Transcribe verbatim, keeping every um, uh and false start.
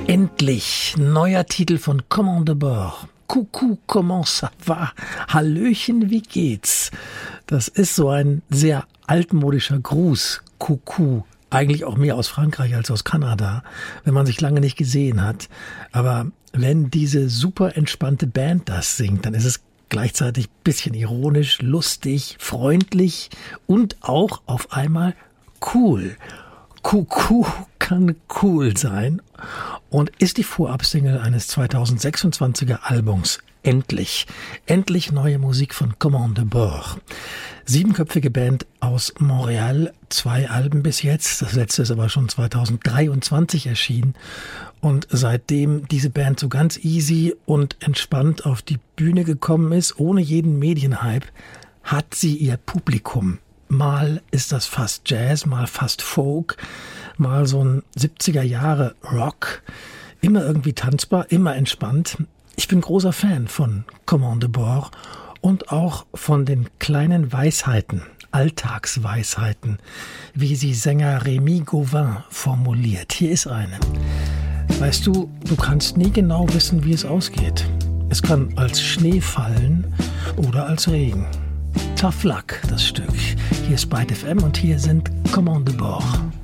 Endlich neuer Titel von Comment de Bord. Coucou, comment ça va? Hallöchen, wie geht's? Das ist so ein sehr altmodischer Gruß. Coucou. Eigentlich auch mehr aus Frankreich als aus Kanada, wenn man sich lange nicht gesehen hat. Aber wenn diese super entspannte Band das singt, dann ist es gleichzeitig ein bisschen ironisch, lustig, freundlich und auch auf einmal cool. Coucou kann cool sein und ist die Vorabsingle eines zweitausendsechsundzwanziger Albums. Endlich, endlich neue Musik von Comment de Bord. Siebenköpfige Band aus Montreal, zwei Alben bis jetzt. Das letzte ist aber schon zweitausenddreiundzwanzig erschienen. Und seitdem diese Band so ganz easy und entspannt auf die Bühne gekommen ist, ohne jeden Medienhype, hat sie ihr Publikum. Mal ist das fast Jazz, mal fast Folk, mal so ein siebziger Jahre Rock. Immer irgendwie tanzbar, immer entspannt. Ich bin großer Fan von Comment de Bord und auch von den kleinen Weisheiten, Alltagsweisheiten, wie sie Sänger Rémi Gauvin formuliert. Hier ist eine. Weißt du, du kannst nie genau wissen, wie es ausgeht. Es kann als Schnee fallen oder als Regen. Tough Luck, das Stück. Hier ist Byte F M und hier sind Comment de Bord.